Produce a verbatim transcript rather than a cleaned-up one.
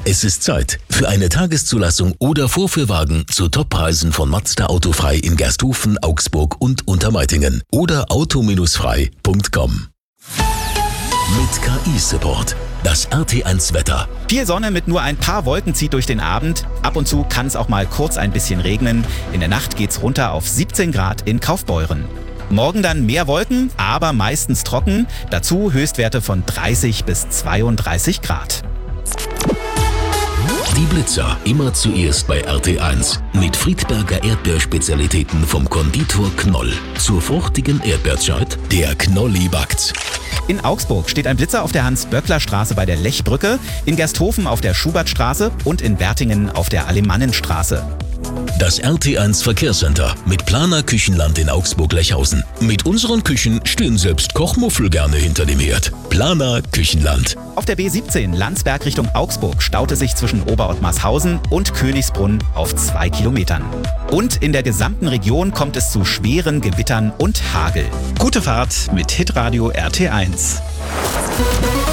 Es ist Zeit für eine Tageszulassung oder Vorführwagen zu Toppreisen von Mazda Autofrei in Gersthofen, Augsburg und Untermeitingen oder auto frei punkt com. Mit K I-Support. Das R T eins Wetter. Viel Sonne mit nur ein paar Wolken zieht durch den Abend. Ab und zu kann es auch mal kurz ein bisschen regnen. In der Nacht geht's runter auf siebzehn Grad in Kaufbeuren. Morgen dann mehr Wolken, aber meistens trocken. Dazu Höchstwerte von dreißig bis zweiunddreißig Grad. Die Blitzer immer zuerst bei R T eins. Mit Friedberger Erdbeerspezialitäten vom Konditor Knoll. Zur fruchtigen Erdbeerzeit, der Knolli backt's. In Augsburg steht ein Blitzer auf der Hans-Böckler-Straße bei der Lechbrücke, in Gersthofen auf der Schubertstraße und in Wertingen auf der Alemannenstraße. Das R T eins Verkehrscenter mit Planer Küchenland in Augsburg-Lechhausen. Mit unseren Küchen stehen selbst Kochmuffel gerne hinter dem Herd. Planer Küchenland. Auf der B siebzehn Landsberg Richtung Augsburg staute sich zwischen Oberottmarshausen und Königsbrunn auf zwei Kilometern. Und in der gesamten Region kommt es zu schweren Gewittern und Hagel. Gute Fahrt mit Hitradio R T eins.